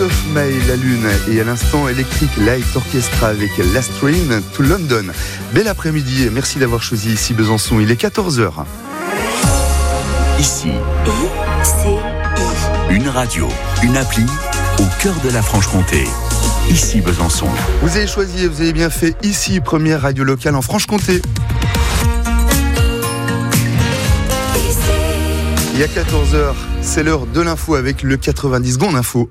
Of May, la Lune, et à l'instant Electric Light Orchestra avec Last Train to London. Bel après-midi et merci d'avoir choisi Ici Besançon, il est 14h. Ici, une radio, une appli au cœur de la Franche-Comté. Ici Besançon. Vous avez choisi et vous avez bien fait Ici, première radio locale en Franche-Comté. Il y a 14h, c'est l'heure de l'info avec le 90 secondes info.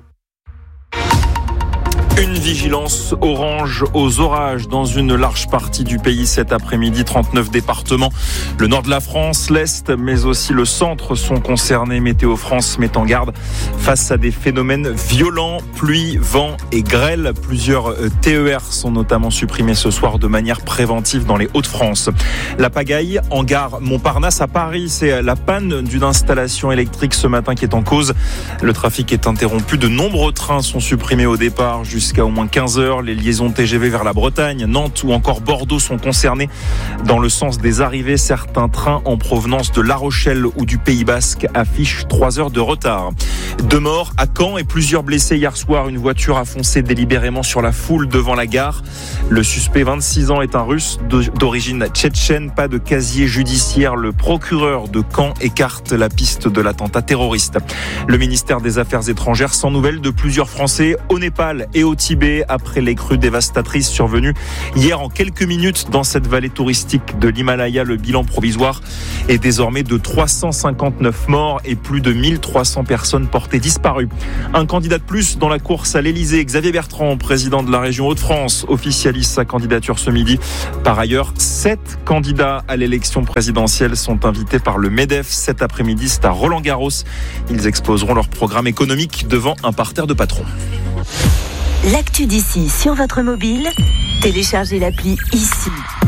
Une vigilance orange aux orages dans une large partie du pays cet après-midi. 39 départements, le nord de la France, l'Est, mais aussi le centre sont concernés. Météo France met en garde face à des phénomènes violents, pluie, vent et grêle. Plusieurs TER sont notamment supprimés ce soir de manière préventive dans les Hauts-de-France. La pagaille en gare Montparnasse à Paris, c'est la panne d'une installation électrique ce matin qui est en cause. Le trafic est interrompu, de nombreux trains sont supprimés au départ jusqu'à au moins 15 heures. Les liaisons TGV vers la Bretagne, Nantes ou encore Bordeaux sont concernées. Dans le sens des arrivées, certains trains en provenance de La Rochelle ou du Pays Basque affichent 3 heures de retard. 2 morts à Caen et plusieurs blessés hier soir. Une voiture a foncé délibérément sur la foule devant la gare. Le suspect, 26 ans, est un Russe d'origine tchétchène. Pas de casier judiciaire. Le procureur de Caen écarte la piste de l'attentat terroriste. Le ministère des Affaires étrangères sans nouvelles de plusieurs Français au Népal et au Tibet après les crues dévastatrices survenues hier en quelques minutes dans cette vallée touristique de l'Himalaya. Le bilan provisoire est désormais de 359 morts et plus de 1300 personnes portées disparues. Un candidat de plus dans la course à l'Elysée. Xavier Bertrand, président de la région Hauts-de-France, officialise sa candidature ce midi. Par ailleurs, 7 candidats à l'élection présidentielle sont invités par le MEDEF cet après-midi. C'est à Roland-Garros. Ils exposeront leur programme économique devant un parterre de patrons. L'actu d'ici sur votre mobile, téléchargez l'appli Ici.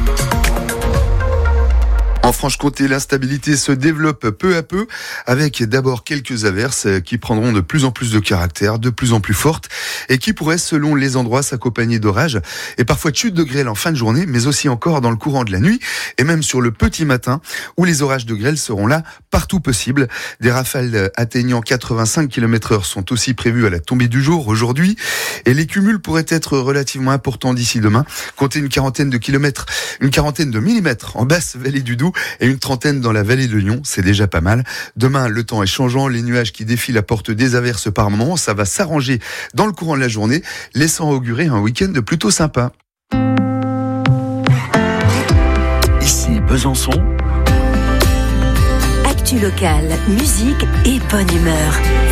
En Franche-Comté, l'instabilité se développe peu à peu, avec d'abord quelques averses qui prendront de plus en plus de caractère, de plus en plus fortes, et qui pourraient, selon les endroits, s'accompagner d'orages, et parfois de chutes de grêle en fin de journée, mais aussi encore dans le courant de la nuit, et même sur le petit matin, où les orages de grêle seront là, partout possible. Des rafales atteignant 85 km/h sont aussi prévues à la tombée du jour, aujourd'hui, et les cumuls pourraient être relativement importants d'ici demain. Comptez une quarantaine de millimètres en basse vallée du Doubs, et une trentaine dans la vallée de Lyon, c'est déjà pas mal. Demain, le temps est changeant, les nuages qui défilent apportent des averses par moments, ça va s'arranger dans le courant de la journée, laissant augurer un week-end plutôt sympa. Ici Besançon. Actu locale, musique et bonne humeur.